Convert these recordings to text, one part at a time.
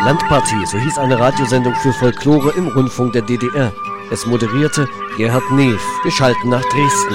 Landpartie, so hieß eine Radiosendung für Folklore im Rundfunk der DDR. Es moderierte Gerhard Neef. Wir schalten nach Dresden.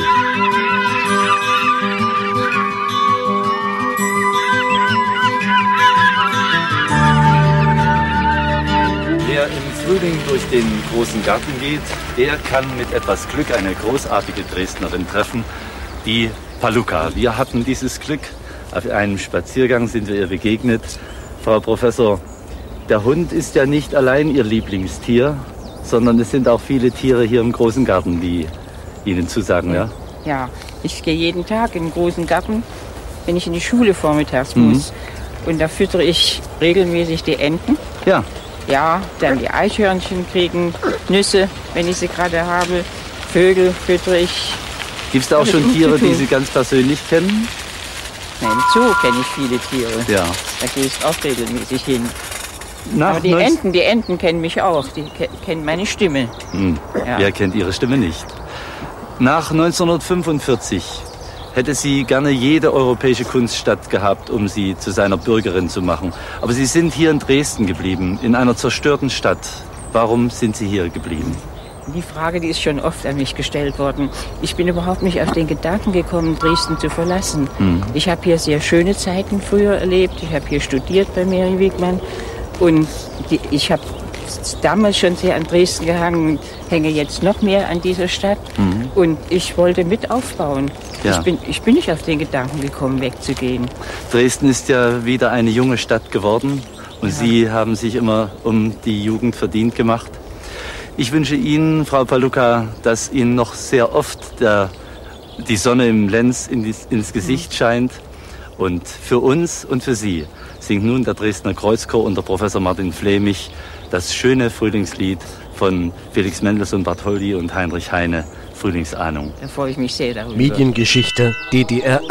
Wer im Frühling durch den großen Garten geht, der kann mit etwas Glück eine großartige Dresdnerin treffen, die Paluka. Wir hatten dieses Glück. Auf einem Spaziergang sind wir ihr begegnet. Frau Professor, der Hund ist ja nicht allein Ihr Lieblingstier, sondern es sind auch viele Tiere hier im großen Garten, die Ihnen zusagen, ja? Ja, ich gehe jeden Tag in den großen Garten, wenn ich in die Schule vormittags muss. Und da füttere ich regelmäßig die Enten. Ja. Ja, dann die Eichhörnchen kriegen Nüsse, wenn ich sie gerade habe. Vögel füttere ich. Gibt es da auch schon Tiere, die Sie ganz persönlich kennen? Nein, im Zoo kenne ich viele Tiere. Ja. Da gehe ich auch regelmäßig hin. Aber die Enten kennen mich auch. Die kennen meine Stimme. Ja. Wer kennt Ihre Stimme nicht? Nach 1945 hätte sie gerne jede europäische Kunststadt gehabt, um sie zu seiner Bürgerin zu machen. Aber Sie sind hier in Dresden geblieben, in einer zerstörten Stadt. Warum sind Sie hier geblieben? Die Frage, die ist schon oft an mich gestellt worden. Ich bin überhaupt nicht auf den Gedanken gekommen, Dresden zu verlassen. Ich habe hier sehr schöne Zeiten früher erlebt. Ich habe hier studiert bei Mary Wigman. Und ich habe damals schon sehr an Dresden gehangen, hänge jetzt noch mehr an dieser Stadt. Und ich wollte mit aufbauen. Ja. Ich bin nicht auf den Gedanken gekommen, wegzugehen. Dresden ist ja wieder eine junge Stadt geworden. Und ja. Sie haben sich immer um die Jugend verdient gemacht. Ich wünsche Ihnen, Frau Paluka, dass Ihnen noch sehr oft die Sonne im Lenz ins Gesicht scheint. Und für uns und für Sie singt nun der Dresdner Kreuzchor unter Professor Martin Flämich das schöne Frühlingslied von Felix Mendelssohn Bartholdy und Heinrich Heine, Frühlingsahnung. Da freue ich mich sehr darüber. Mediengeschichte DDR